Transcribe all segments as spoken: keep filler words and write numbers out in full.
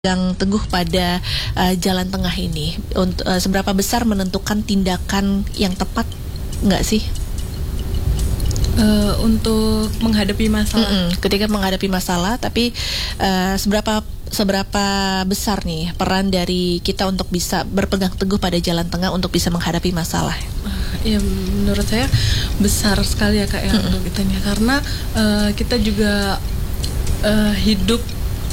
Yang teguh pada uh, jalan tengah ini, untuk uh, seberapa besar menentukan tindakan yang tepat, nggak sih? Uh, untuk menghadapi masalah. Mm-mm, ketika menghadapi masalah, tapi uh, seberapa seberapa besar nih peran dari kita untuk bisa berpegang teguh pada jalan tengah untuk bisa menghadapi masalah? Uh, ya menurut saya besar sekali ya Kak ya untuk kita nih, karena uh, kita juga uh, hidup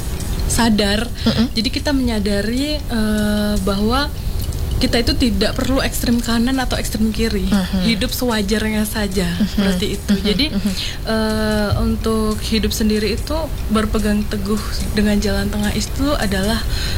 sadar, mm-hmm. jadi kita menyadari uh, bahwa kita itu tidak perlu ekstrem kanan atau ekstrem kiri, mm-hmm. hidup sewajarnya saja, mm-hmm. seperti itu. Mm-hmm. Jadi uh, untuk hidup sendiri itu berpegang teguh dengan jalan tengah itu adalah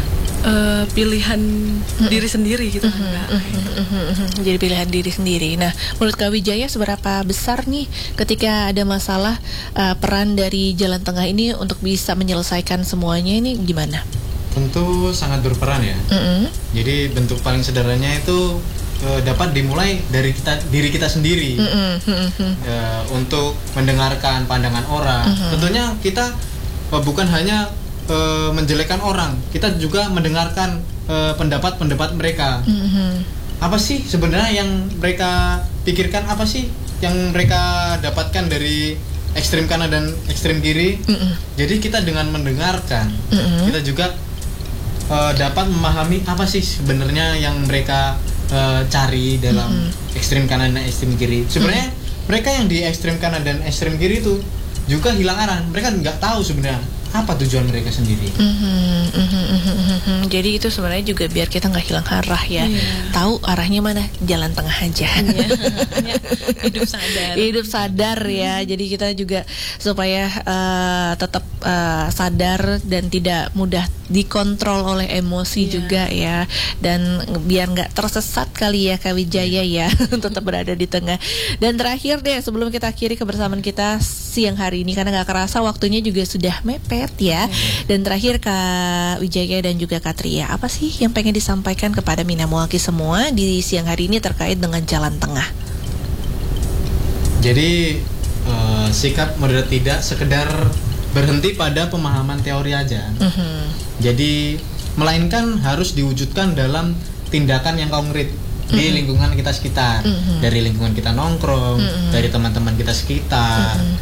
uh, pilihan mm-hmm. diri sendiri gitu kan Kak. Mm-hmm. Mm-hmm. Jadi pilihan diri sendiri. Nah, menurut Kak Wijaya seberapa besar nih ketika ada masalah uh, peran dari jalan tengah ini untuk bisa menyelesaikan semuanya ini gimana? Tentu sangat berperan ya. Mm-hmm. Jadi bentuk paling sederhananya itu uh, dapat dimulai dari kita diri kita sendiri, mm-hmm. uh, untuk mendengarkan pandangan orang. Mm-hmm. Tentunya kita uh, bukan hanya uh, menjelekkan orang, kita juga mendengarkan uh, pendapat-pendapat mereka. Mm-hmm. Apa sih sebenarnya yang mereka pikirkan? Apa sih yang mereka dapatkan dari ekstrem kanan dan ekstrem kiri? Mm-hmm. Jadi kita dengan mendengarkan, mm-hmm. kita juga Uh, dapat memahami apa sih sebenarnya yang mereka uh, cari dalam mm-hmm. ekstrem kanan dan ekstrem kiri. Sebenarnya mm-hmm. mereka yang di ekstrem kanan dan ekstrem kiri itu juga hilang arah. Mereka nggak tahu sebenarnya apa tujuan mereka sendiri. Mm-hmm, mm-hmm, mm-hmm. Jadi itu sebenarnya juga biar kita nggak hilang arah ya. Yeah. Tahu arahnya mana, jalan tengah aja. Yeah. Hidup sadar. Hidup sadar ya. Jadi kita juga supaya uh, tetap uh, sadar dan tidak mudah dikontrol oleh emosi yeah. juga ya. Dan biar nggak tersesat kali ya Kak Wijaya ya. Tetap berada di tengah. Dan terakhir deh sebelum kita akhiri kebersamaan kita siang hari ini, karena nggak kerasa waktunya juga sudah mepet ya. Hmm. Dan terakhir Kak Wijaya dan juga Kak Tria, apa sih yang pengen disampaikan kepada Mina Muwaki semua di siang hari ini terkait dengan jalan tengah? Jadi uh, sikap moderat tidak sekedar berhenti pada pemahaman teori aja. Hmm. Jadi melainkan harus diwujudkan dalam tindakan yang konkret di mm-hmm. lingkungan kita sekitar, mm-hmm. dari lingkungan kita nongkrong, mm-hmm. dari teman-teman kita sekitar, mm-hmm.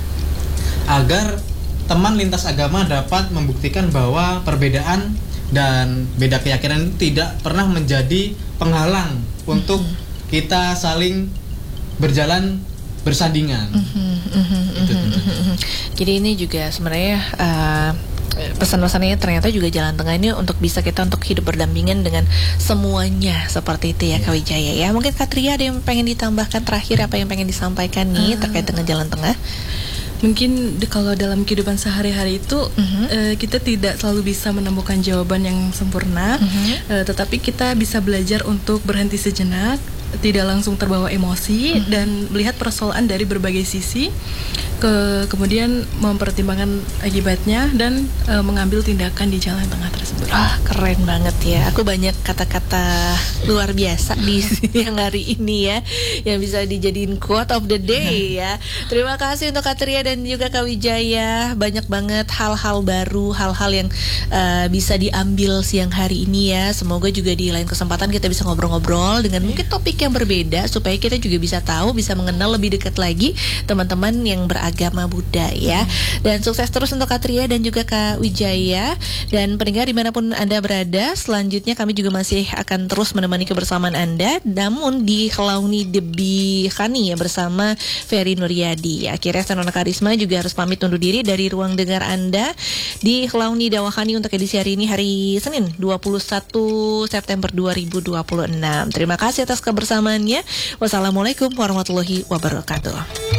agar teman lintas agama dapat membuktikan bahwa perbedaan dan beda keyakinan tidak pernah menjadi penghalang mm-hmm. untuk kita saling berjalan bersandingan. Mm-hmm. Mm-hmm. Itu, mm-hmm. Jadi ini juga sebenarnya uh, pesan-pesannya ternyata juga jalan tengah ini untuk bisa kita untuk hidup berdampingan dengan semuanya seperti itu ya Kak Wijaya ya. Mungkin Kak Tria ada yang pengen ditambahkan terakhir, apa yang pengen disampaikan nih uh, terkait dengan jalan tengah? Mungkin de, kalau dalam kehidupan sehari-hari itu uh-huh. uh, kita tidak selalu bisa menemukan jawaban yang sempurna, uh-huh. uh, tetapi kita bisa belajar untuk berhenti sejenak, tidak langsung terbawa emosi, uh-huh. dan melihat persoalan dari berbagai sisi, ke kemudian mempertimbangkan akibatnya dan uh, mengambil tindakan di jalan tengah tersebut. Ah, keren banget ya. Aku banyak kata-kata luar biasa di siang hari ini ya, yang bisa dijadiin quote of the day ya. Terima kasih untuk Kak Tria dan juga Kak Wijaya. Banyak banget hal-hal baru, hal-hal yang uh, bisa diambil siang hari ini ya. Semoga juga di lain kesempatan kita bisa ngobrol-ngobrol dengan mungkin topik yang berbeda, supaya kita juga bisa tahu, bisa mengenal lebih dekat lagi teman-teman yang beragama Buddha ya. Dan sukses terus untuk Kak Tria dan juga Kak Wijaya. Dan pendengar dimanapun Anda berada, selanjutnya kami juga masih akan terus menemani kebersamaan Anda, namun di Helauni Debi Khani ya bersama Ferry Nuryadi. Akhirnya saya Nona Karisma juga harus pamit undur diri dari ruang dengar Anda di Helauni Dawahani untuk edisi hari ini, hari Senin dua puluh satu September dua ribu dua puluh enam. Terima kasih atas kebersamaannya. Wassalamualaikum warahmatullahi wabarakatuh.